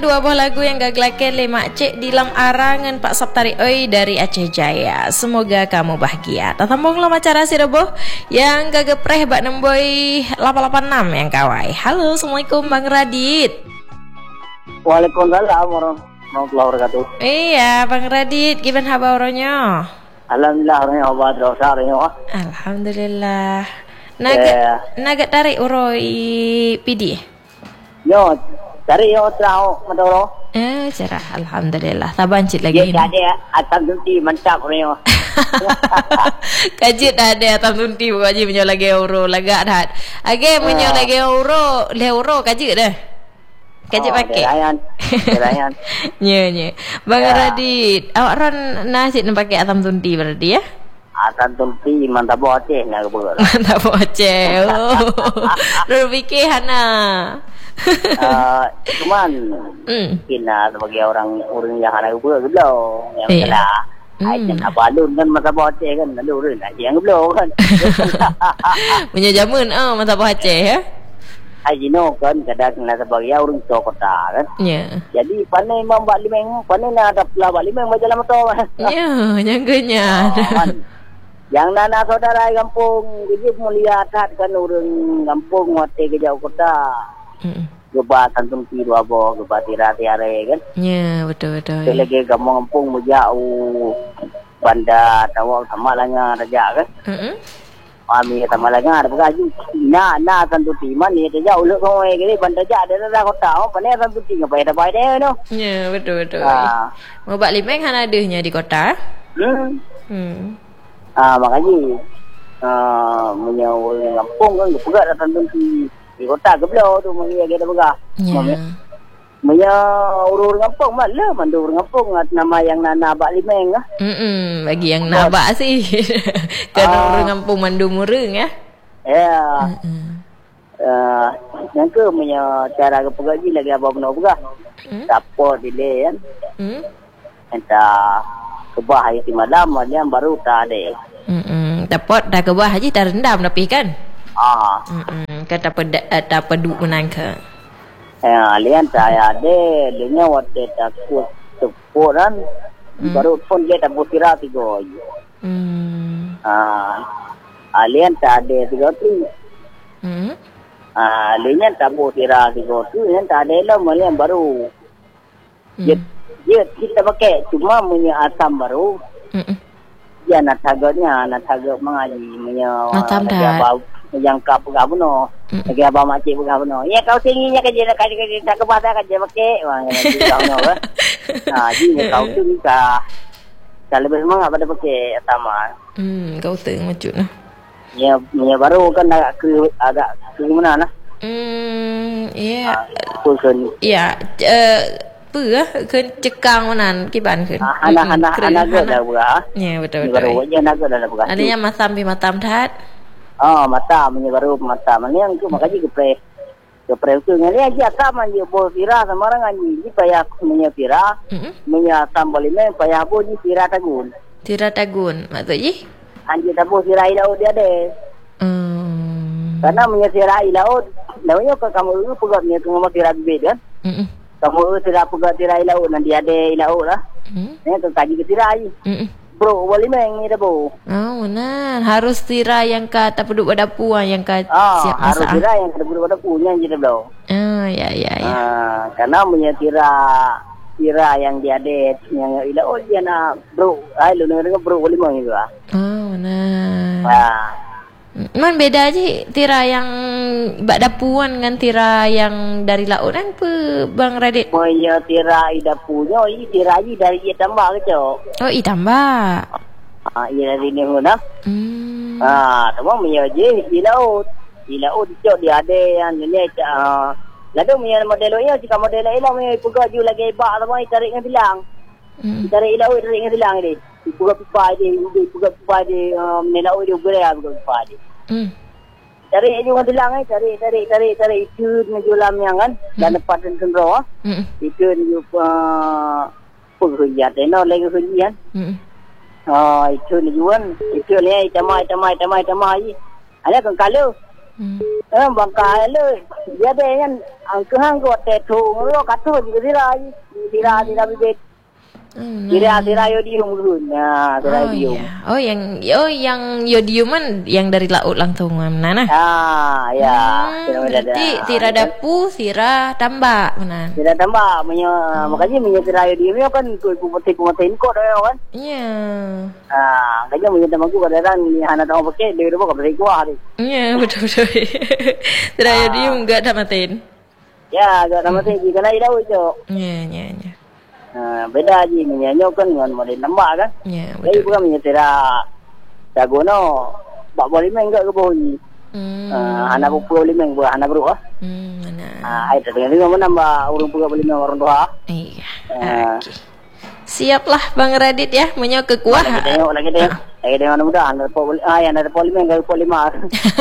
Dua buah lagu yang gaglakan le makcik di dalam arangan Pak Saptari Oi dari Aceh Jaya. Semoga kamu bahagia. Tatambunglah macara si reboh yang gagepreh bak nemboi 886 yang kawai. Halo, Assalamualaikum Bang Radit. Waalaikumsalam warahmatullahi wabarakatuh. Iya, Bang Radit, gimana kabarnya? Alhamdulillah, orangnya obat dosa orangnya. Alhamdulillah. Naga tarik uroi PD. Yo, cari yo trao madoro. Cerah, alhamdulillah. Taban cit lagi. Ya, ada atam tunti mantap orangnya. Kajit ada atam tunti bukaji menyo lagi euro lagak dah. Age menyo lagi euro kajit dah. Kajit pakai. Derayan. Nya. Bang Radit, awak ron nasi nak pakai atam tunti berarti ya? Atam tunti mantap boceh nak ber. Mantap boceh. Ron fikir hana. Cuman kita sebagai orang yang ada belum yang salah aja balun kan mata boceh kan lalu yang belum kan punya jamun mata boceh ya Ajino kan kadang nak sebagai orang tua kota kan jadi pandai membak limeng pandai nak ada pula bak limeng baca lama tu nyangkanya yang nana saudara kampung jadi melihat kan orang kampung ngote ke jauh kota Geba tantung tiru abo, geba tiare kan? Ya, betul. Lagi kampung mujau, banda tawau sama langa raja kan? Kami sama langa ada begaji. Na tantung timan ni raja uluk kau gini banda raja ada dah kota. Oh, pandai tantung tiga baik deh no. Ya, betul. Mau bak limeng kan adanya di kota? Makanya menyau kampung kan, gua pegat tantung tiga. Di kota ke belau tu mengia kita begah. Menya urur ngampung malah mandu urur ngampung nama yang nana bak limeng ah. Bagi yang nabak sih. Kan urur ngampung mandu murung ya. Ya. Yang ke menya cara ke pegaji lagi apa benar begah. Support dile kan. Entah kebah hari malam yang baru tak ada. Dapat dah kebah haji tak rendam tapi kan. Kata peduk menangka. Lian saya ada, linya waktu takut tepuran, baru pun dia tak berkira tiga. Lian tak ada tiga tu. Linya tak berkira tiga tu, lian tak ada lah, lian baru. Dia kita pakai cuma punya asam baru. Dia nak tagak mengaji punya. Matam dah. Yang kau pegang benar, lagi abang makcik pegang benar. Ya kau tingginya kerja tak kepada kerja pakai, wah yang pegang benar. Jadi kau tu kalau lebih semangat pada pakai sama. Kau teng macam mana? Ya baru kan agak ke mana lah? Ya. Pun. Ya. Kan cekang manan kiban kan. Anak dah buka. Ya betul. Baru je anak dah buka. Adanya matam tat. Mata menyebaru mata mana yang tu makanya kepre tu ni aja sama je bol pira sama orang anji payah punya pira punya sambal ini payah bol di pira tagun maksudnya anji tabu pira ilau dia ada karena punya pira ilau launya ke kamu itu pegat ni kamu pira bibit kan kamu tidak pegat pira ilau nanti ada ilau lah ni tu kaji ke pira aja bro, boleh main ni dah bro. Benar. Harus tira yang kata peduk pada puan yang kata siap harus tira yang kata peduk pada puan je dah bro. Ya. Karena punya tira yang dia ada yang ila dia nak bro. Lu dengar bro boleh main juga. Benar. Man beda aja tira yang bak dapuan dengan tira yang dari laut kan Bang Radit? Punya tira dapunya tira aja dari dia tambah ke cok. Oh, tambah. Iya dari ni mana? Tambah punya je di laut cok dia ada yang ni lalu punya modelnya jika model ilang punya pegak ju lagi bak tambah tarik dengan bilang. Tarik ilau tarik dengan bilang ni. Pegak pipa dia menelau dia berea pegak pipa dia. Tarik juga bilang tarik itu menjulam yang kan dan dapat sendro itu juga pekerja tenor lagi kerjaan itu ni juga itu ni tamai ada kan kalau Bangkai le. Dia ada yang angkuhan ko tetu ngoro katu dira bibit. Dira yodium dulu. Nah, dira yodium. Oh yang yodiuman yang dari laut langsung mana? Ya. Berarti tira dapu, tira tambak mana? Tira tambak makanya tira yodium kan kumpul-kumpulin kok kan. Iya. Kayaknya tambak ku kadang ni hana tahu pakai dia apa beri kuah ni. Iya, betul. Tira yodium enggak tamatin. Ya, enggak tamatin jika nak idau itu. Iya. Beda je menyanyi kan dengan model lembak kan. Ya, betul. Jadi bukan menyetera jago no. Bak boleh main enggak ke bawah ni. Anak boleh main buat anak bro ah. Mana. Ai tadi ni menambah urang pula boleh main orang tua. Iya. Okey. Siaplah Bang Radit ya menyo ke kuah. Lagi tengok. Lagi tengok mudah anak boleh anak boleh main enggak boleh mas.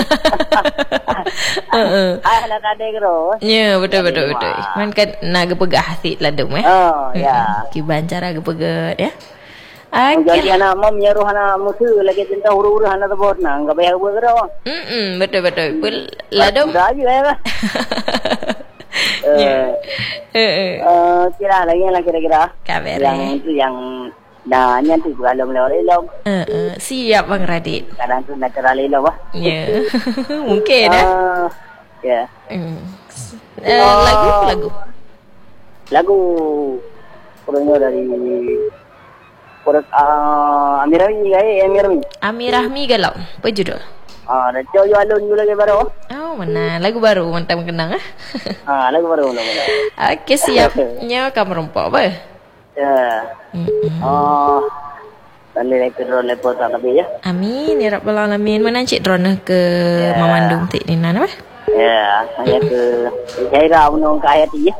Anak ada kero. Ya, betul. Man kan nak gepegah hati ladum ya. Kiban cara gepegat ya. Jadi anak mau menyeruh anak musuh lagi cinta huru-huru anak tebor nang enggak bayar buat kero. Betul. Ladum. Dah je lah. Kira-kira yang itu yang nyanyi tu kalau melelong. Siap Bang Radit. Kadang tu natural elong lah. Ya. Mungkin ya. Lagu kurangnya dari Amir Rahmi galau. Apa judul? Raja Yu Alun juga lagi baru. Oh, mana? Lagu baru mantap kenang lagu baru. Okey, siapnya kamu rompok apa? Ya. Tali drone lepas tak lebih ya. Amin ya rabbal alamin. Mana cik drone ke Mamandung tik ni apa? Ya, saya ke Jaira unong kaya ti ya.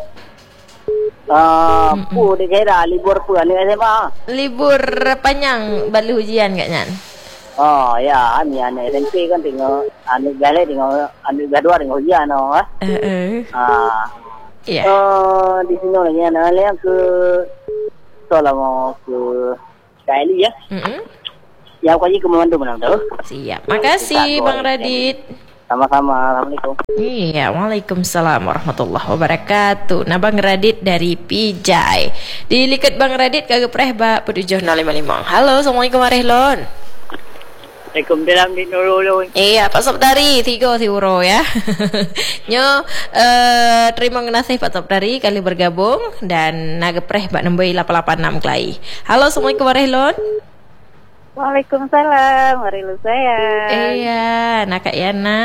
Di Jaira libur pun ni SMA. Libur panjang balu ujian kat nyan. Ya, ni anak SMP kan tengok anak galai tengok anak gadua tengok ujian Ya. Di sini lagi anak yang ke soal mau ke Kaili ya. Yang kau ke Mamandung mana tu? Siap. Makasih Bang Radit. Sama-sama. Assalamualaikum. Iya, waalaikumsalam warahmatullahi wabarakatuh. Nah, Bang Radit dari Pijai. Dilikat Bang Radit kagak preh ba 7055. Halo, assalamualaikum warehlon. Waalaikumsalam di Nurul. Iya, Pak Sabdari 3 Tiuro ya. Nyo terima kasih Pak Sabdari kali bergabung dan nagepreh Mbak Nemboi 886 kelai. Halo, assalamualaikum warehlon. Waalaikumsalam, Marilu sayang. Iya, nak Kak Yana.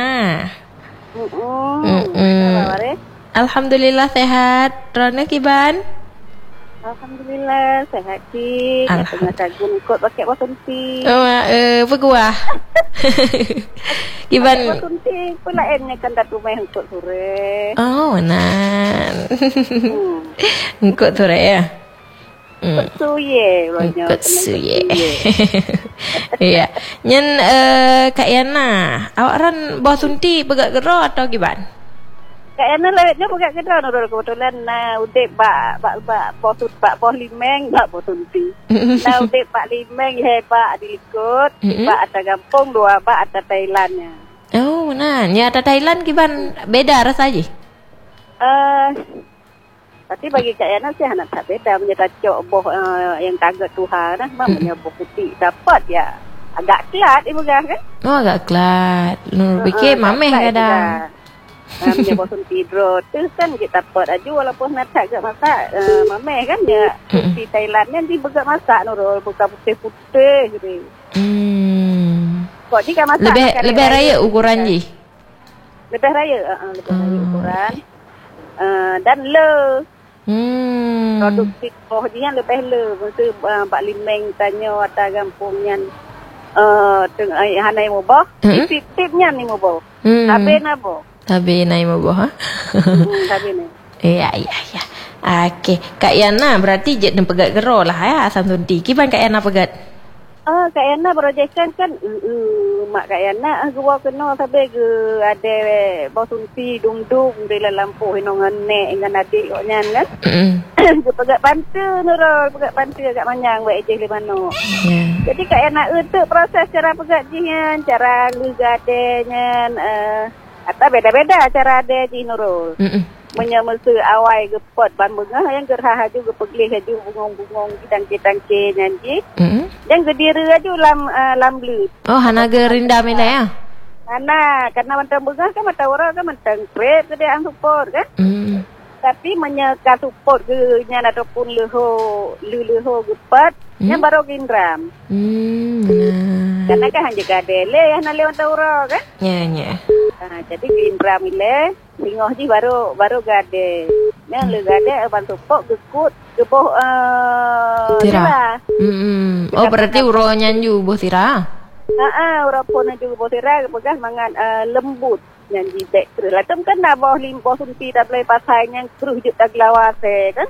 Alhamdulillah sehat. Rona Kiban? Alhamdulillah sehat Ki. Tengah cagun ikut pakai wasunti. Peguah. Kiban. Wasunti pula ennya kan datu mai ikut sore. Oh, nan. Ikut sore ya. Suye, ikut suye. Iya. Nyen Kak Yana, awak ran bawah sunti pegak gero atau giban? Kak Yana lewatnya pegak gero nurul kebetulan udek bak posut bak pos limeng bak posunti. Udek bak limeng hebat diikut, bak ada kampung dua bak ada Thailandnya. Oh, nah, ya ada Thailand giban beda rasa aja. Tapi bagi Kak Yana sih anak tak beda punya cocok boh yang kagak Tuhan punya boh putih dapat ya agak kelat ibu kan? Oh, agak kelat. Nur fikir mameh kadang. Punya boh tidur tu kan kita dapat aja walaupun nak agak masak mameh kan ya putih Thailand ni bergak masak Nurul bukan putih-putih gitu. Kok jika masak lebih raya ukuran je. Lebih raya ukuran. Dan produksi pohonnya lebih mesti Pak Limeng tanya atas kampungnya hanai mubah tipnya ni mubah tapi nabo nai mubah tapi ni iya okey Kak Yana berarti je nem pegat gero lah ya asam sunti kiban Kak Yana pegat Kak Yana projekkan kan mak Kak Yana gua kena sampai ke ada bau sunti dung-dung di lampu hinongan nek dengan adik koknya kan. Ke pegat pantai Nurul, pegat pantai agak manyang buat ejeh di mana. Jadi Kak Yana untuk proses cara pegat jian, cara lugadenya Atau beda-beda cara ada Haji Nurul. Menyemasa awal gepot ban bunga yang gerah haju gepeglih haju bungong-bungong kitang-kitang nyanji. Yang gedira haju lam belut. Oh, hana gerinda mila ya. Hana karena mantang bunga kan mantang orang kan mantang krep ke dia support kan. Tapi menyeka support ke nya ataupun leho gepot yang baru gendram. Karena kan hanya gadele yang nak lewat orang kan. Ya. Jadi gendram ile Lingoh ji baru gade. Yang le gade bantu pok gekut geboh tira. Oh berarti uronya nyu boh tira. Uro pun juga boh tira pegas mangan lembut nyanji dek terus. Latem kan dah boh limpo sunti dah boleh pasai yang terus juk tak lawase kan.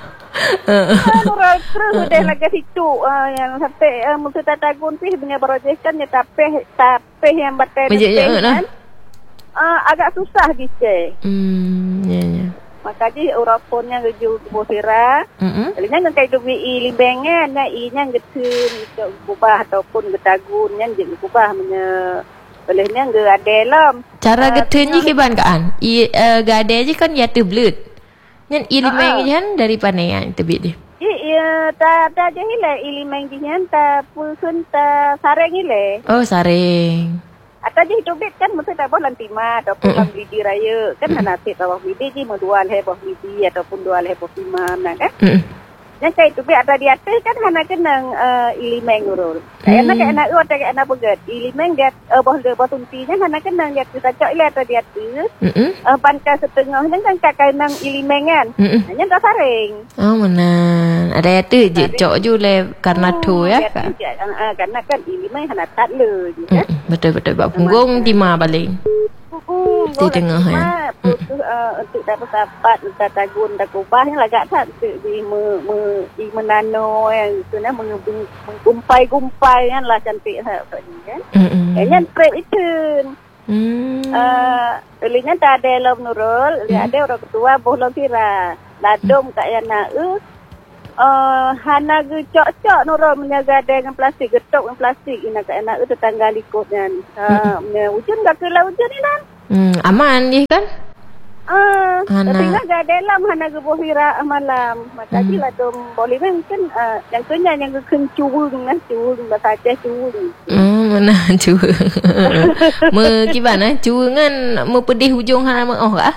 Uro terus udah lagi situ yang sampai mesti tatagun sih punya projek kan ya tapeh yang batai kan. Agak susah gitu. Ya. Makanya Europonnya geju bosira. Kalinya nggak kayak limbengen, nya getun itu kubah ataupun getagunnya jadi kubah bolehnya nggak ada dalam. Cara getunnya kiban kan? Gak ada aja kan ya teblut. Nyan limbengen dari panean tebit deh. Iya, tak aja hile limbengen tak pun tak sareng hile. Oh sareng. Atau je hidup kan mesti tak boleh lantima ataupun lidi raya kan nanti bawah lidi je mendual heboh lidi ataupun dual heboh imam kan. Yang kayak itu ada di atas kan hana kenang ilimeng urul. Karena kayak anak ada kayak anak pegat ilimeng dia boh tuntinya hana kenang dia kita cok ile ada di atas. Panca setengah kan kakak nang ilimengan. Hanya tak saring. Oh mana ada ya tu je cok ju le karena tu ya kan. Karena kan ilimeng hana tak le kan. Betul bab punggung timah balik. Di tengah ya. Untuk dapat sahabat, untuk tagun, tak ubah yang lagak tak di menano yang sebenarnya mengumpai-gumpai kan lah cantik kan. Kayaknya trip itu. Lihatnya tak ada dalam Nurul, ada orang ketua bohong tira. Ladom kat yana hana ge cok-cok Nurul menjaga dengan plastik getok dengan plastik ina kat yana tetangga likutnya. Hujan dak kela hujan ni kan. Aman dia kan? Tapi gak dalam hana gebohira malam. Makanya lah tu boleh kan yang kena yang kencung bahasa Aceh cuung. Mana cuung? Gimana? Cuung kan pedih hujung hana oh kah?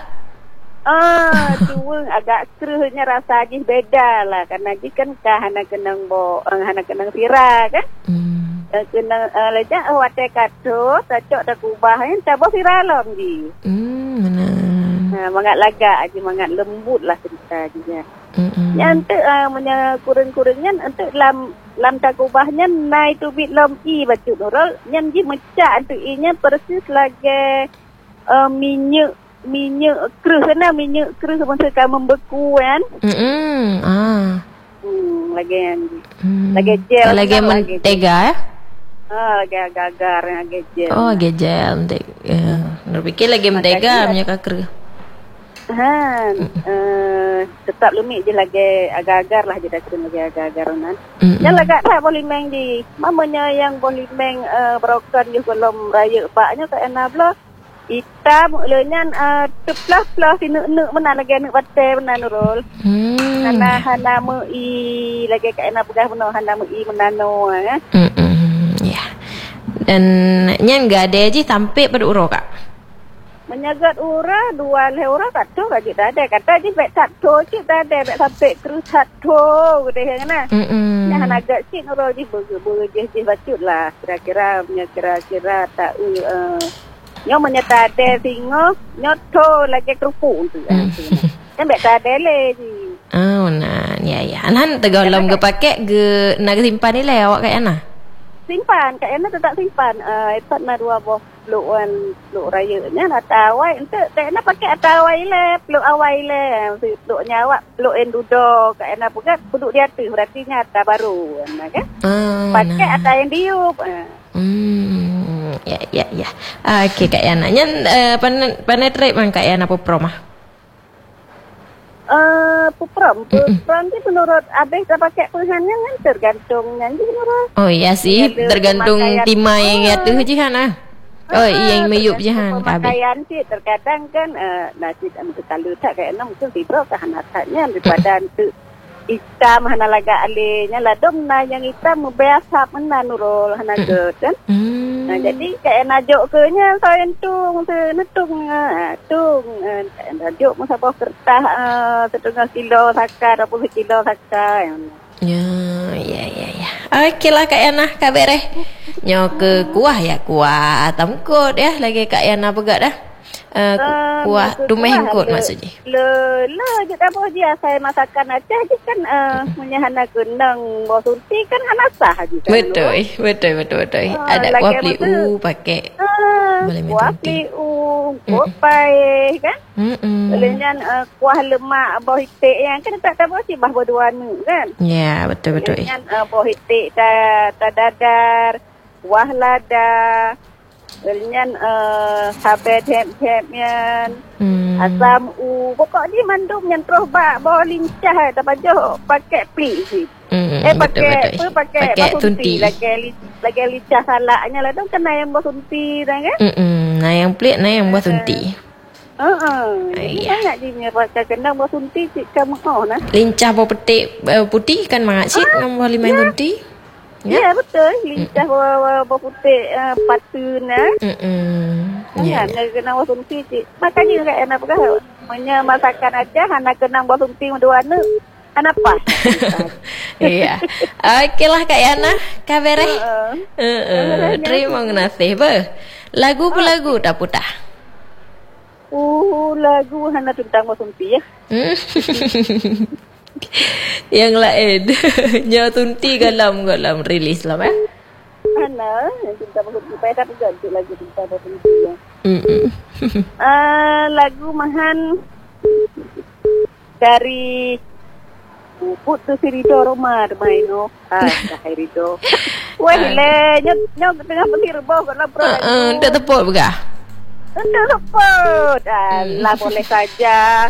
Cuung agak keruhnya rasa ajih beda lah karena ajih kan hana kenang sira kan. Kenang leja wate kato tacok tak ubah yang tak boh sira lom ji. Mana? Mangat lagak aja, mangat lembut lah cerita dia. Yang untuk punya kurang-kurangnya untuk lam takubahnya naik tubit lom baca Nurul. Yang dia mecah untuk inya persis lagi minyak keruh sana minyak keruh masa kamu membeku kan. Lagi yang lagi gel. Lagi mentega ya? Lagi agar lagi gel. Oh, lagi gel. Berpikir lagi mentega punya keruh. Tetap lumik je lagi agar-agar lah je dah kena lagi agar-agar nan. Yang lagak tak boleh main di mamanya yang boleh main brokan je belum raya paknya kat enablah hitam lenya teplah-plah sinuk-nuk mana lagi nak batai benar Nurul. Hana mui lagi kat enab pegah benar hana mui menano ya. Dan nyen gak ada je sampai pada urok kak. Menyagat ura dua leura kata aja tak ada kata je baik satu je tak ada baik sampai terus satu gitu kan nah. Yang agak sih Nurul je berje bacut lah kira-kira tak nyo menyata ada singo nyoto lagi kerupuk tu kan. Kan baik tak ada le je. Oh nah ya. Anan tegalom ge pakai ge nak simpan ni lah awak kat ana. Simpan kat ana tetap simpan. Ipat na dua boh peluk rayanya lah tawai untuk tak nak pakai tawai le peluk awai le peluknya awak peluk endudo kat ana pun duduk di atas berarti nyata baru kan pakai ada yang diup ya okey Kak Yana nyan penetrate man Kak Yana puprom puprom ni menurut abis dah pakai pehannya kan tergantung nyanyi menurut oh iya sih tergantung timah yang ya tu je kan Oh, yang meyup jahan kabeh. Pakaian sih terkadang kan nasi kalau tak kayak mungkin tiba ke hanatnya daripada tu hitam hana laga alenya ladom na yang hitam biasa mana nurul hana kan. Nah, jadi kayak najuk ke nya saya tung tung najuk masa bawa kertas 1.5 kilo sakar 20 kilo sakar. Ya. Okeylah Kak Yana kabareh. Nyo ke kuah ya kuah tamkot ya lagi Kak Yana pegat dah. Kuah dumeh kot maksudnya. Le je apa dia saya masakan aja je kan punya hana kenang bawa sunti kan hana sah je kan. Betul. Ada kuah pliu pakai. Boleh kuah pliu, kuah pai kan. Kemudian kuah lemak bawah hitik yang kan tak tahu sih bah berwarna kan. Ya, betul. Kemudian bawah hitik dadar, kuah lada. Kemudian habet hep-hepnya asam pokoknya mandum yang terus bawa lincah tak jauh pakai pli sih. Pakai tunti lagi lincah salaknya lah dong kena yang bawa tunti dah kan. Nah yang pli nah yang bawa tunti. Banyak dia pakai kena bawa tunti cik kamu nah. Lincah bawa petik putih kan mak cik nombor 5 tunti. Ya, betul. Lincah bawa putih patun Ya. Kena bawa sunti cik. Makanya kat enak pegah. Punya masakan aja hana kena bawa sunti berwarna. Hana pas. Iya. Okeylah Kak Yana, kabareh. Terima kasih ba. Lagu pelagu tak putah. Lagu hana tentang bawa sunti ya. Yang lain nyawa tunti galam rilis lah Hana yang cinta bagus supaya tak ganti lagu cinta bagus ya. Lagu mahan dari Putu Sirido Roma maino Sirido. Wah le nyok tengah petir bau kalau pro. Tak tepuk begah. Tak tepuk. Lah boleh saja.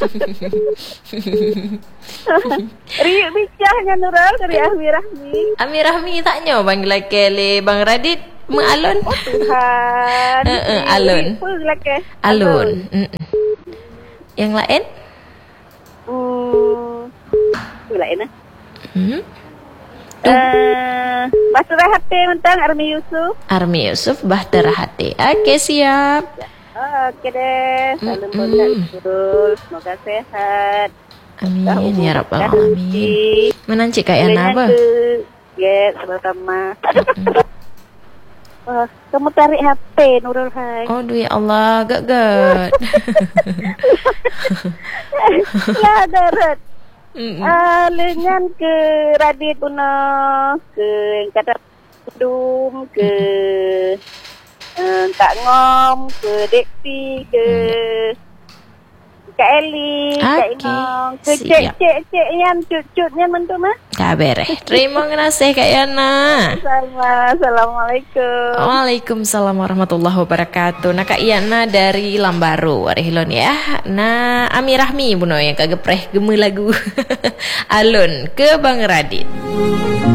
Riuk bicahnya Nurul dari Amir Rahmi tak nyo bang laki Bang Radit mengalun. Oh Tuhan. Alun. Yang lain? Lain Bahtera Hati mentang Army Yusuf Bahtera Hati. Okey siap. Okey deh. Salam buat Nurul. Semoga sehat. Amin ya rabbal alamin. Menancik Kak Yana apa? Ya, sama-sama. Kamu tarik HP Nurul hai. Aduh ya Allah, gak. Ya darat. Lengan ke Radit Una, ke kata Dum, ke Kak Ngom, ke Dekti, ke Kak Eli, Kak Inong, ke cek yang cut-cutnya mentu mah. Kabareh. Terima kasih Kak Yana. Assalamualaikum. Waalaikumsalam warahmatullahi wabarakatuh. Nah Kak Yana dari Lambaru Arihilon ya. Nah Amir Rahmi buno yang kagepreh geme lagu alun ke Bang Radit.